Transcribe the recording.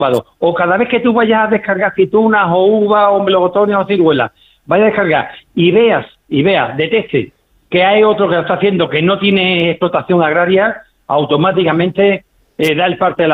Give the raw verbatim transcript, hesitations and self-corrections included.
O cada vez que tú vayas a descargar aceitunas o uvas o melocotones o ciruelas, vayas a descargar y veas, y veas, detecte que hay otro que lo está haciendo que no tiene explotación agraria, automáticamente eh, da el parte de la